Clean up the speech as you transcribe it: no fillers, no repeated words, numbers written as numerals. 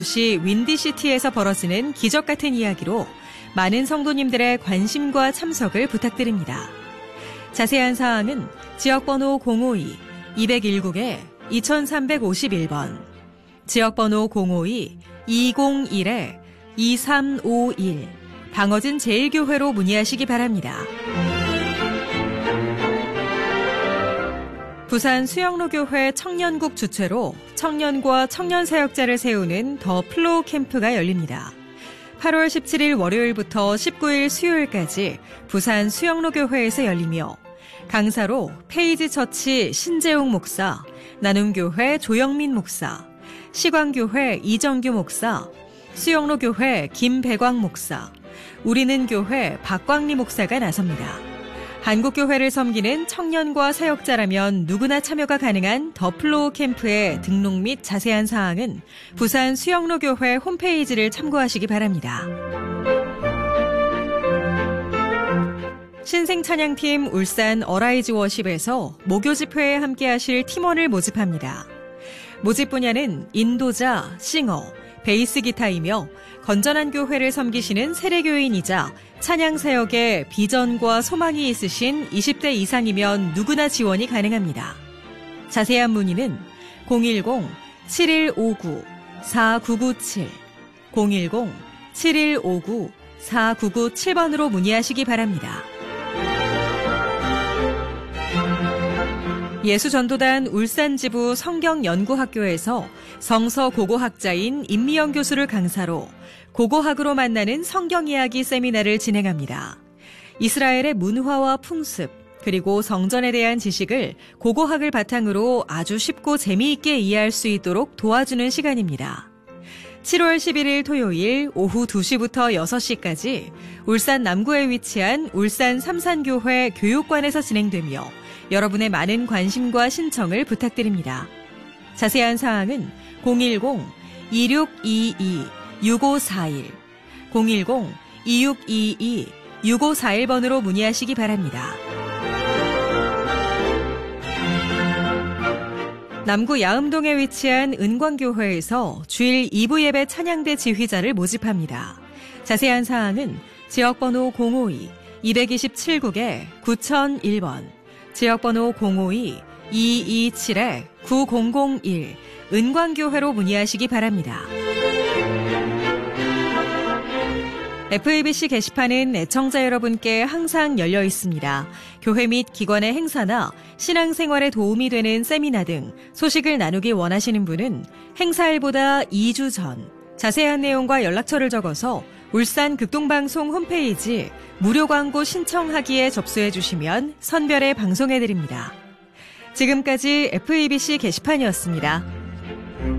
도시 윈디시티에서 벌어지는 기적 같은 이야기로 많은 성도님들의 관심과 참석을 부탁드립니다. 자세한 사항은 지역번호 052-219에 2351번, 지역번호 052-201-2351, 방어진 제1교회로 문의하시기 바랍니다. 부산 수영로교회 청년국 주최로 청년과 청년사역자를 세우는 더 플로우 캠프가 열립니다. 8월 17일 월요일부터 19일 수요일까지 부산 수영로교회에서 열리며 강사로 페이지 처치 신재웅 목사, 나눔교회 조영민 목사, 시광교회 이정규 목사, 수영로교회 김배광 목사, 우리는 교회 박광리 목사가 나섭니다. 한국교회를 섬기는 청년과 사역자라면 누구나 참여가 가능한 더 플로우 캠프의 등록 및 자세한 사항은 부산 수영로교회 홈페이지를 참고하시기 바랍니다. 신생찬양팀 울산 어라이즈 워십에서 목요 집회에 함께하실 팀원을 모집합니다. 모집 분야는 인도자, 싱어, 베이스 기타이며 건전한 교회를 섬기시는 세례교인이자 찬양사역에 비전과 소망이 있으신 20대 이상이면 누구나 지원이 가능합니다. 자세한 문의는 010-7159-4997, 010-7159-4997번으로 문의하시기 바랍니다. 예수전도단 울산지부 성경연구학교에서 성서고고학자인 임미영 교수를 강사로 고고학으로 만나는 성경 이야기 세미나를 진행합니다. 이스라엘의 문화와 풍습, 그리고 성전에 대한 지식을 고고학을 바탕으로 아주 쉽고 재미있게 이해할 수 있도록 도와주는 시간입니다. 7월 11일 토요일 오후 2시부터 6시까지 울산 남구에 위치한 울산 삼산교회 교육관에서 진행되며 여러분의 많은 관심과 신청을 부탁드립니다. 자세한 사항은 010-2622-6541, 010-2622-6541번으로 문의하시기 바랍니다. 남구 야음동에 위치한 은광교회에서 주일 2부 예배 찬양대 지휘자를 모집합니다. 자세한 사항은 지역번호 052-227국에 9001번, 지역번호 052-227-9001, 은광교회로 문의하시기 바랍니다. FABC 게시판은 애청자 여러분께 항상 열려 있습니다. 교회 및 기관의 행사나 신앙생활에 도움이 되는 세미나 등 소식을 나누기 원하시는 분은 행사일보다 2주 전 자세한 내용과 연락처를 적어서 울산 극동방송 홈페이지 무료 광고 신청하기에 접수해 주시면 선별해 방송해드립니다. 지금까지 FABC 게시판이었습니다.